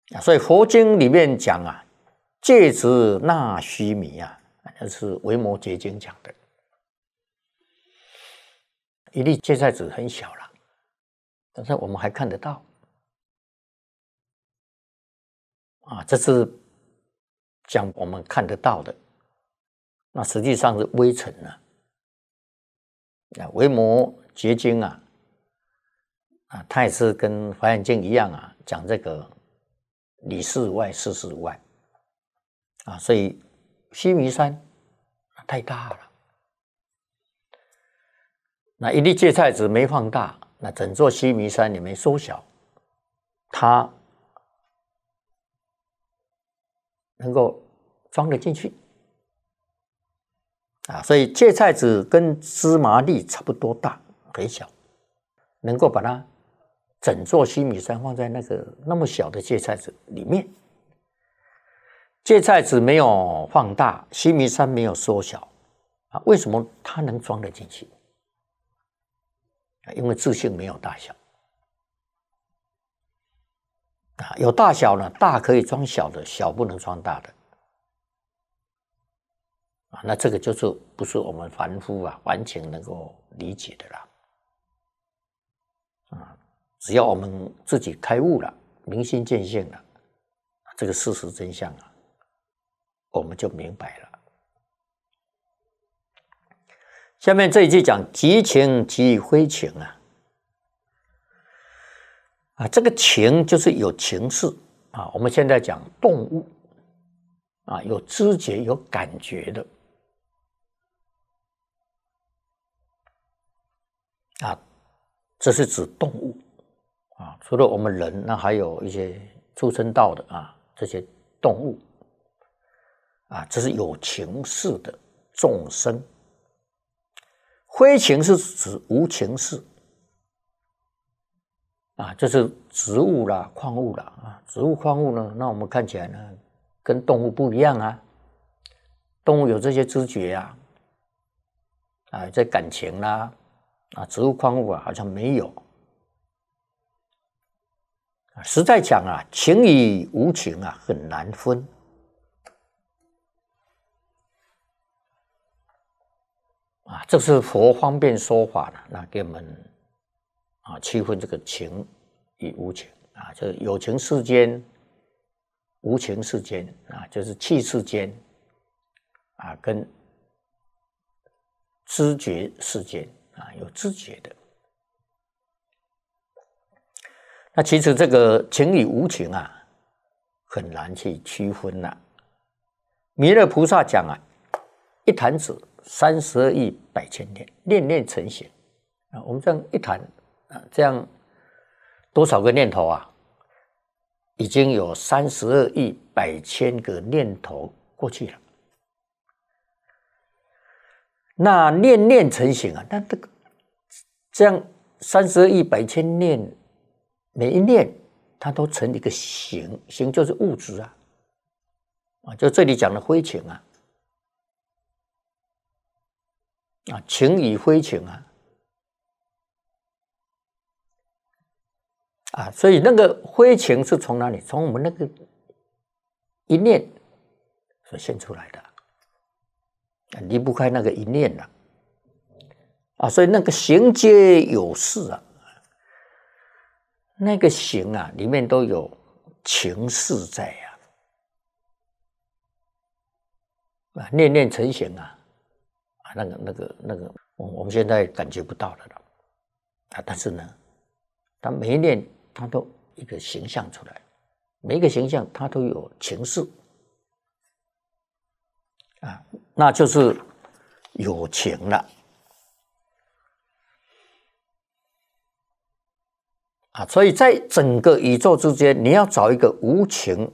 所以佛经里面讲啊，戒指纳须弥啊，那是维摩诘经讲的。一粒芥菜籽很小了，但是我们还看得到啊，这是讲我们看得到的。那实际上是微尘呢。维摩诘经啊，它也是跟华严经一样啊，讲这个理事外事事外啊，所以须弥山太大了，那一粒芥菜籽没放大，那整座须弥山也没缩小，它能够装得进去啊，所以芥菜籽跟芝麻粒差不多大，很小，能够把它整座须弥山放在那么小的芥菜籽里面。芥菜籽没有放大，须弥山没有缩小啊，为什么它能装得进去？因为自性没有大小啊，有大小呢，大可以装小的，小不能装大的。那这个就是不是我们凡夫啊完全能够理解的啦。只要我们自己开悟了，明心见性了，这个事实真相啊，我们就明白了。下面这一句讲即情即非情啊，这个情就是有情识啊，我们现在讲动物啊，有知觉有感觉的啊，这是指动物啊。除了我们人，那还有一些畜生道的啊，这些动物啊，这是有情识的众生。非情是指无情识啊，就是植物啦、矿物啦啊。植物、矿物呢，那我们看起来呢，跟动物不一样啊。动物有这些知觉啊，这感情啦啊，植物、矿物啊，好像没有。实在讲啊，情与无情啊，很难分。啊，这是佛方便说法呢，那给我们啊区分这个情与无情啊，就是有情世间、无情世间啊，就是气世间啊，跟知觉世间啊，有知觉的。那其实这个情与无情啊，很难去区分了。弥勒菩萨讲啊，一弹指32亿100千念，念念成形啊。我们这样一弹啊，这样多少个念头啊？已经有32亿100千个念头过去了。那念念成形啊，那这样32亿100千念，每一念它都成一个形，形就是物质啊，就这里讲的非情啊，情与非情所以那个非情是从哪里？从我们那个一念所现出来的，离不开那个一念了所以那个行皆有事那个行里面都有情事在念念成形那个我们现在感觉不到了但是呢，它每一念它都一个形象出来，每一个形象它都有情事那就是有情了所以在整个宇宙之间，你要找一个无情，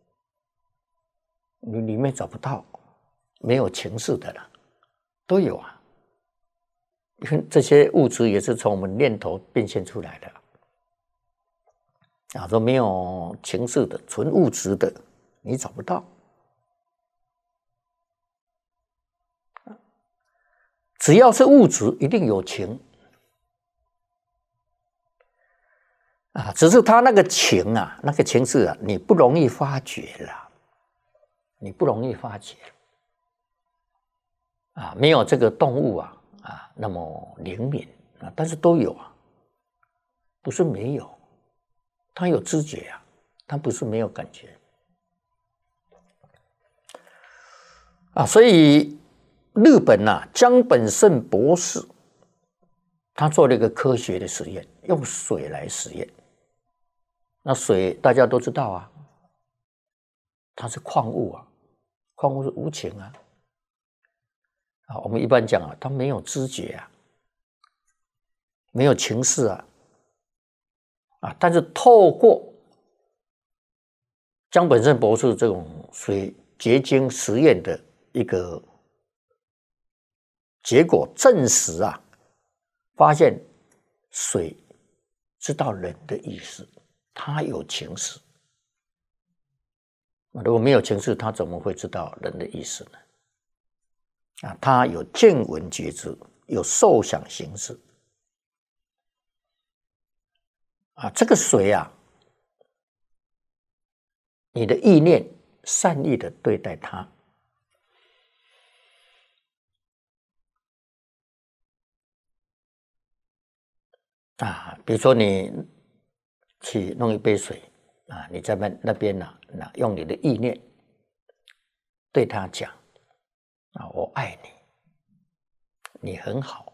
你里面找不到没有情事的了，都有因为这些物质也是从我们念头变现出来的说没有情事的纯物质的你找不到，只要是物质一定有情只是他那个情啊，那个情是啊，你不容易发觉了，你不容易发觉没有这个动物那么灵敏但是都有不是没有，他有知觉他不是没有感觉所以日本江本胜博士他做了一个科学的实验，用水来实验。那水大家都知道它是矿物矿物是无情我们一般讲它没有知觉没有情识但是透过江本胜博士这种水结晶实验的一个结果证实发现水知道人的意思，它有情识。如果没有情识，它怎么会知道人的意思呢？它有见闻觉知，有受想行识这个水你的意念善意的对待它比如说你去弄一杯水你在那边用你的意念对他讲我爱你，你很好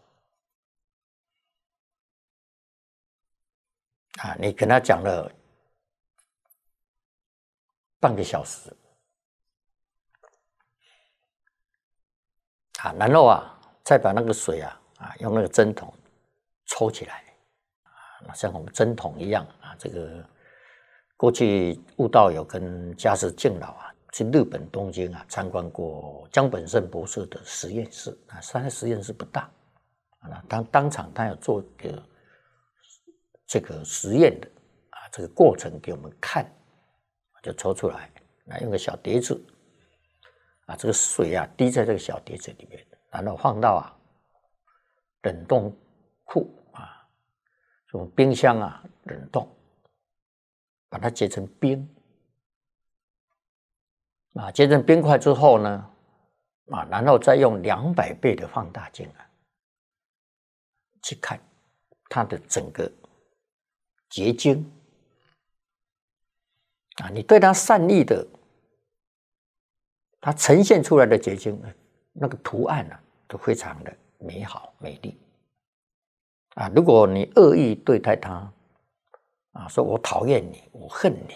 你跟他讲了半个小时然后再把那个水用那个针筒抽起来像我们针筒一样这个过去悟道有跟嘉实敬老去日本东京参观过江本胜博士的实验室他的实验室不大当场他有做这个实验的这个过程给我们看，就抽出来用个小碟子这个水滴在这个小碟子里面，然后放到冷冻库这种冰箱冷冻，把它结成冰结成冰块之后呢然后再用200倍的放大镜去看它的整个结晶你对它善意的，它呈现出来的结晶那个图案都非常的美好美丽如果你恶意对待它说我讨厌你，我恨你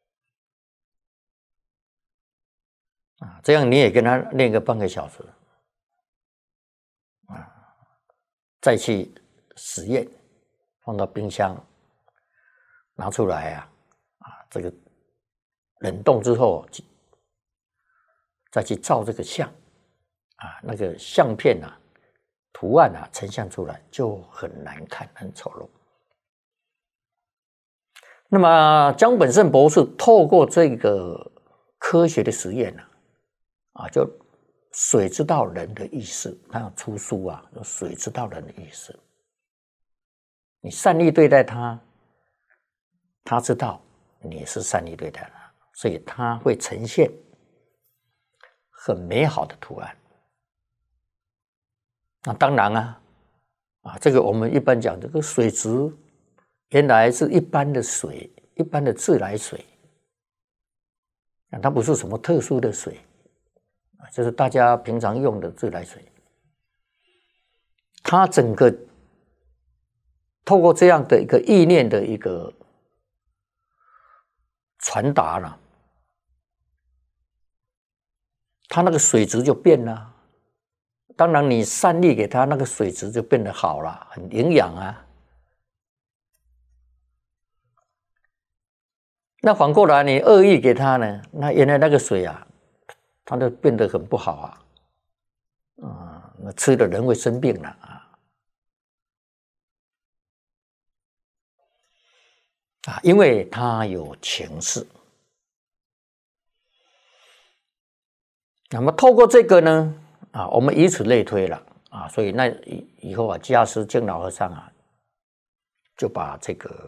这样你也跟他练个半个小时再去实验，放到冰箱拿出来这个冷冻之后再去照这个相那个相片图案呈现出来就很难看，很丑陋。那么江本胜博士透过这个科学的实验就水知道人的意思，他要出书水知道人的意思，你善意对待他，他知道你是善意对待他，所以他会呈现很美好的图案。那当然这个我们一般讲这个水质原来是一般的水，一般的自来水它不是什么特殊的水就是大家平常用的自来水，它整个透过这样的一个意念的一个传达了，它那个水质就变了。当然你善意给它，那个水质就变得好了，很营养那反过来你恶意给它呢，那原来那个水它就变得很不好那吃的人会生病了因为它有情识。那么透过这个呢我们以此类推了所以那以后嘉实敬老和尚就把这个